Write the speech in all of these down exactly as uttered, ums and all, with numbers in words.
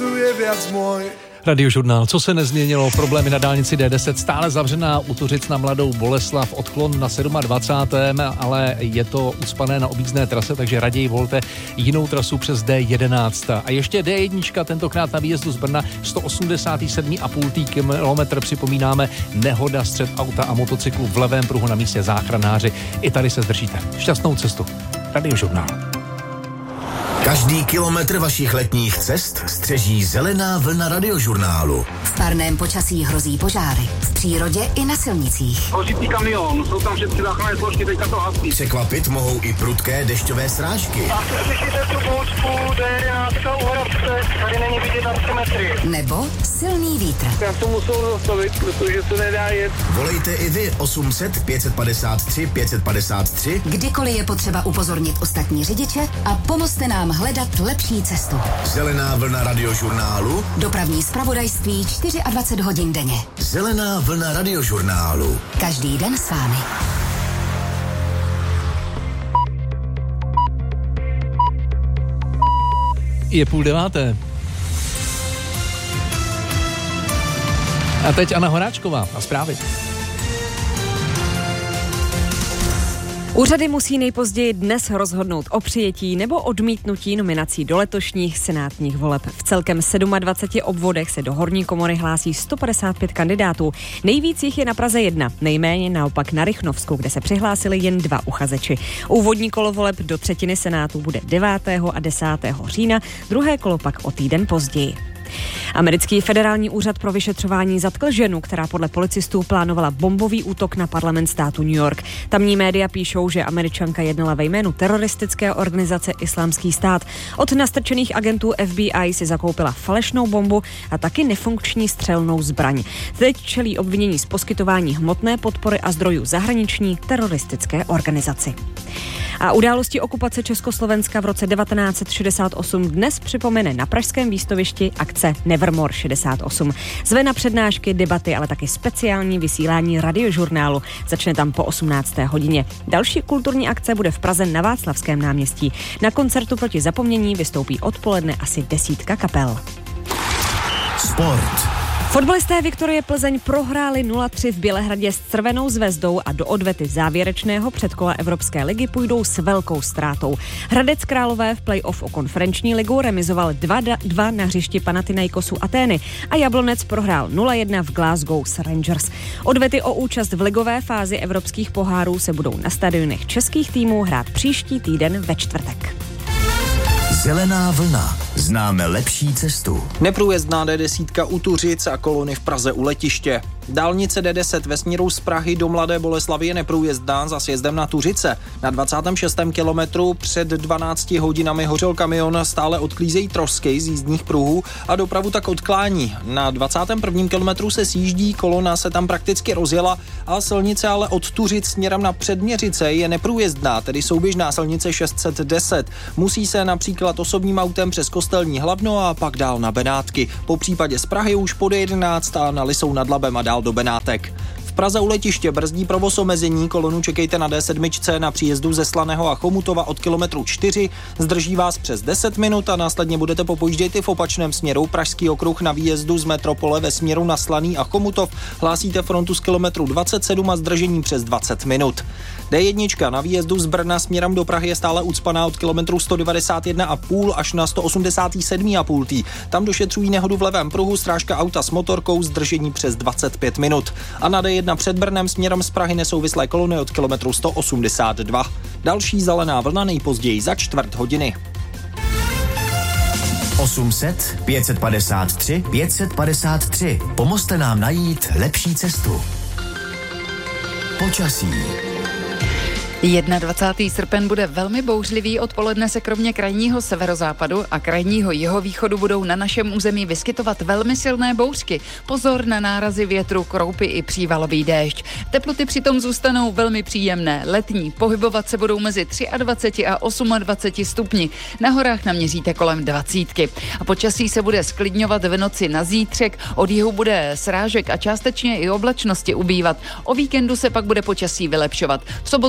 je viac môj. Radiožurnál, co se nezměnilo, problémy na dálnici D deset, stále zavřená u Tuřic na Mladou Boleslav, odklon na dvacátém sedmém ale je to ucpané na objízdné trase, takže raději volte jinou trasu přes D jedenáct. A ještě D jedna, tentokrát na výjezdu z Brna, sto osmdesát sedm celá pět kilometr, připomínáme, nehoda, střet auta a motocyklu v levém pruhu, na místě záchranáři. I tady se zdržíte. Šťastnou cestu. Radiožurnál. Každý kilometr vašich letních cest střeží zelená vlna Radiožurnálu. V parném počasí hrozí požáry. V přírodě i na silnicích. Hořící kamion, jsou tam všechny záchranné složky, teďka to hasí. Překvapit mohou i prudké dešťové srážky. A slyšíte tu bouřku, D jedenáct u Hrabce, tady není vidět na tři metry. Nebo silný vítr. Já to musel zastavit, protože se nedá jet. Volejte i vy osm set pět set padesát tři pět set padesát tři. Kdykoliv je potřeba upozornit ostatní řidiče a pomozte nám hledat lepší cestu. Zelená vlna Radiožurnálu. Dopravní zpravodajství dvacet čtyři hodin denně. Zelená vlna Radiožurnálu. Každý den s vámi. Je půl deváté. A teď Anna Horáčková a zprávy. Úřady musí nejpozději dnes rozhodnout o přijetí nebo odmítnutí nominací do letošních senátních voleb. V celkem dvaceti sedmi obvodech se do horní komory hlásí sto padesát pět kandidátů. Nejvíc jich je na Praze jedna, nejméně naopak na Rychnovsku, kde se přihlásili jen dva uchazeči. Úvodní kolo voleb do třetiny senátu bude devátého a desátého října, druhé kolo pak o týden později. Americký federální úřad pro vyšetřování zatkl ženu, která podle policistů plánovala bombový útok na parlament státu New York. Tamní média píšou, že Američanka jednala ve jménu teroristické organizace Islámský stát. Od nastrčených agentů F B I si zakoupila falešnou bombu a taky nefunkční střelnou zbraň. Teď čelí obvinění z poskytování hmotné podpory a zdrojů zahraniční teroristické organizaci. A události okupace Československa v roce devatenáct set šedesát osm dnes připomene na pražském výstavišti akce Nevermore šedesát osm. Zve na přednášky, debaty, ale taky speciální vysílání Radiožurnálu. Začne tam po osmnácté hodině. Další kulturní akce bude v Praze na Václavském náměstí. Na koncertu proti zapomnění vystoupí odpoledne asi desítka kapel. Sport. Fotbalisté Viktorie Plzeň prohráli nula tři v Bělehradě s Crvenou zvezdou a do odvety závěrečného předkola Evropské ligy půjdou s velkou ztrátou. Hradec Králové v play-off o konferenční ligu remizoval dva dva na hřišti Panathinaikosu Atény a Jablonec prohrál nula jedna v Glasgow s Rangers. Odvety o účast v ligové fázi evropských pohárů se budou na stadionech českých týmů hrát příští týden ve čtvrtek. Zelená vlna. Známe lepší cestu. Neprůjezdná D deset u Tuřic a kolony v Praze u letiště. Dálnice D deset ve směru z Prahy do Mladé Boleslavi je neprůjezdná za sjezdem na Tuřice. Na dvacátém šestém kilometru před dvanácti hodinami hořel kamion, stále odklízejí trosky z jízdních pruhů a dopravu tak odklání. Na dvacátém prvním kilometru se sjíždí, kolona se tam prakticky rozjela a silnice ale od Tuřic směrem na Předměřice je neprůjezdná, tedy souběžná silnice šest set deset. Musí se například osobním autem přes Kostelní Hlavno a pak dál na Benátky. Po případě z Prahy už po D jedenáct a na Lisou nad Labem a dál do Benátek. V Praze u letiště brzdí provoz omezení, kolonu čekejte na D sedm na příjezdu ze Slaného a Chomutova od kilometru čtyři, zdrží vás přes deset minut a následně budete popojíždět i v opačném směru. Pražský okruh na výjezdu z metropole ve směru na Slaný a Chomutov hlásíte frontu z kilometru dvacet sedm a zdržení přes dvacet minut. D jedna na výjezdu z Brna směrem do Prahy je stále ucpaná od kilometru sto devadesát jedna a půl až na sto osmdesát sedm a půl. Tam došetřují nehodu v levém pruhu, strážka auta s motorkou, zdržení přes dvacet pět minut. A na D jedna před Brnem směrem z Prahy nesouvislé kolony od kilometru sto osmdesát dva. Další zelená vlna nejpozději za čtvrt hodiny. osm set pět set padesát tři pět set padesát tři. Pomozte nám najít lepší cestu. Počasí. dvacátého prvního srpen bude velmi bouřlivý, odpoledne se kromě krajního severozápadu a krajního jihovýchodu budou na našem území vyskytovat velmi silné bouřky. Pozor na nárazy větru, kroupy i přívalový déšť. Teploty přitom zůstanou velmi příjemné, letní, pohybovat se budou mezi dvacet tři a dvacet osm stupni. Na horách naměříte kolem dvacítky. A počasí se bude sklidňovat v noci na zítřek, od jihu bude srážek a částečně i oblačnosti ubývat. O víkendu se pak bude počasí vylepšovat. V sobotu čeká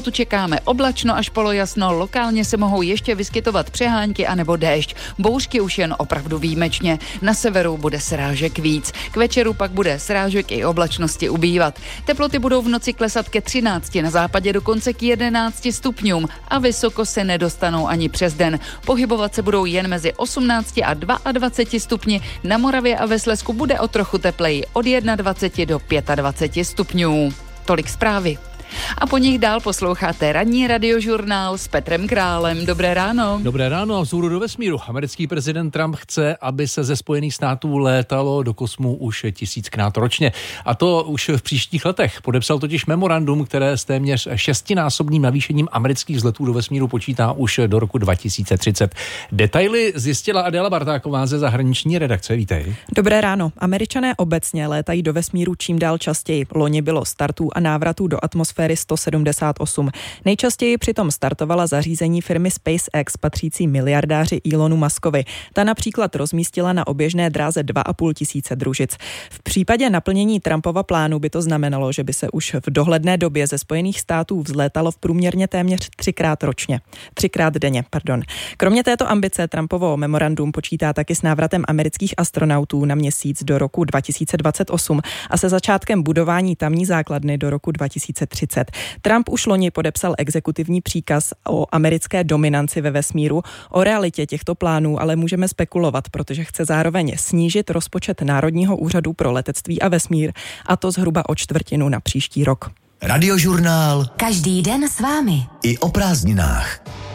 čekáme oblačno až polojasno, lokálně se mohou ještě vyskytovat přehánky anebo déšť. Bouřky už jen opravdu výjimečně. Na severu bude srážek víc. K večeru pak bude srážek i oblačnosti ubývat. Teploty budou v noci klesat ke třinácti, na západě dokonce k jedenácti stupňům a vysoko se nedostanou ani přes den. Pohybovat se budou jen mezi osmnácti a dvaceti dvěma stupni. Na Moravě a ve Slezsku bude o trochu tepleji od dvaceti jednoho do dvaceti pěti stupňů. Tolik zprávy. A po nich dál posloucháte ranní radiožurnál s Petrem Králem. Dobré ráno. Dobré ráno a vzhůru do vesmíru. Americký prezident Trump chce, aby se ze Spojených států létalo do kosmu už tisíckrát ročně. A to už v příštích letech. Podepsal totiž memorandum, které s téměř šestinásobným navýšením amerických vzletů do vesmíru počítá už do roku dva tisíce třicet. Detaily zjistila Adéla Bartáková ze zahraniční redakce. Vítej. Dobré ráno. Američané obecně létají do vesmíru čím dál častěji. Loni bylo startů a návratů do atmosféry sto sedmdesát osm. Nejčastěji přitom startovala zařízení firmy SpaceX patřící miliardáři Elonu Muskovi. Ta například rozmístila na oběžné dráze dva a půl tisíce družic. V případě naplnění Trumpova plánu by to znamenalo, že by se už v dohledné době ze Spojených států vzlétalo v průměrně téměř třikrát ročně. Třikrát denně, pardon. Kromě této ambice Trumpovo memorandum počítá taky s návratem amerických astronautů na měsíc do roku dva tisíce dvacet osm a se začátkem budování tamní základny do roku dva tisíce třicet. Trump už loni podepsal exekutivní příkaz o americké dominanci ve vesmíru. O realitě těchto plánů ale můžeme spekulovat, protože chce zároveň snížit rozpočet Národního úřadu pro letectví a vesmír, a to zhruba o čtvrtinu na příští rok. Radiožurnál. Každý den s vámi. I o prázdninách.